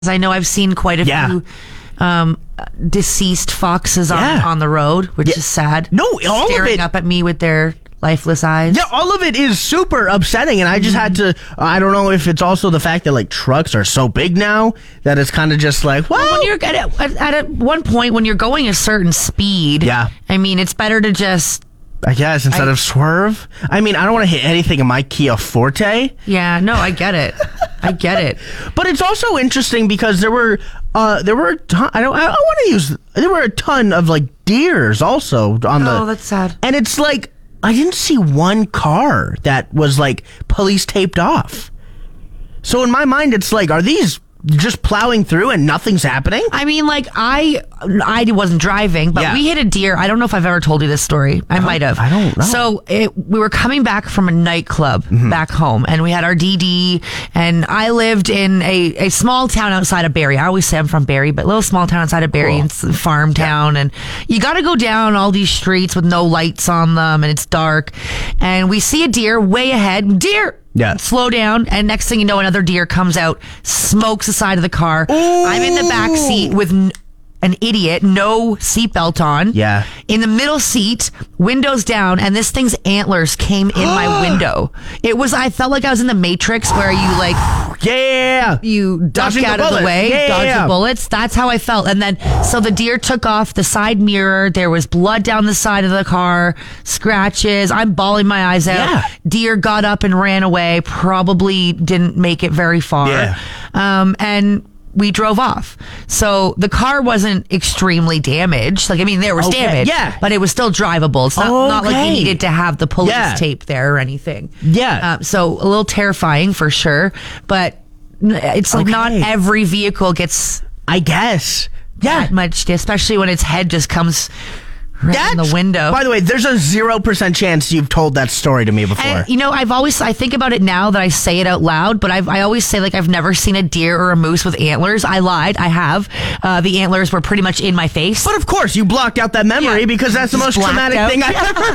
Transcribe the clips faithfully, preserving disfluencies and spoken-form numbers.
I know I've seen quite a Yeah. few um, deceased foxes on, Yeah. on the road, which Yeah. is sad. No, all of Staring it- up at me with their lifeless eyes. Yeah, all of it is super upsetting, and I just had to. I don't know if it's also the fact that like trucks are so big now that it's kind of just like, well, When you're at, at, at a, one point when you're going a certain speed, Yeah. I mean, it's better to just I guess instead I- of swerve. I mean, I don't want to hit anything in my Kia Forte, yeah. No, I get it. I get it. but it's also interesting because there were uh there were a ton, I don't I don't want to use there were a ton of like deers also on the. Oh, that's sad. And it's like I didn't see one car that was like police taped off. So in my mind, it's like, are these just plowing through and nothing's happening? I mean, like I, I wasn't driving, but Yeah. we hit a deer. I don't know if I've ever told you this story. I might have. I don't know. So it, we were coming back from a nightclub back home, and we had our D D. And I lived in a, a small town outside of Barrie. I always say I'm from Barrie, but a little small town outside of Barrie. Cool. It's a farm town, and you got to go down all these streets with no lights on them, and it's dark. And we see a deer way ahead. Deer. Yeah. Slow down, and next thing you know, another deer comes out, smokes the side of the car. I'm in the back seat with n- an idiot, no seatbelt on. Yeah. In the middle seat, windows down, and this thing's antlers came in my window. It was, I felt like I was in the Matrix where you like, Yeah. you duck Dodging the out of the bullets. way, Yeah, dodge yeah. the bullets. That's how I felt. And then, so the deer took off the side mirror. There was blood down the side of the car, scratches. I'm bawling my eyes out. Yeah. Deer got up and ran away. Probably didn't make it very far. Yeah. Um, and we drove off. So the car wasn't extremely damaged. Like, I mean, there was Okay, damage, yeah. but it was still drivable. It's not, not like you Okay. needed to have the police Yeah. tape there or anything. Yeah. Uh, so a little terrifying for sure, but n- it's like not Okay. every vehicle gets I guess. Yeah. that much, especially when its head just comes right in the That's- window. By the way, there's a zero percent chance you've told that story to me before. And, you know, I've always, I think about it now that I say it out loud, but I've, I always say, like, I've never seen a deer or a moose with antlers. I lied. I have. Uh, the antlers were pretty much in my face. But of course, you blocked out that memory Yeah. because that's the Just most blacked traumatic out. thing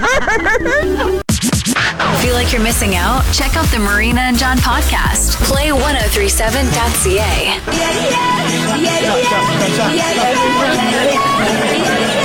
I've ever heard. Feel like you're missing out? Check out the Marina and John podcast. Play ten thirty-seven dot c a.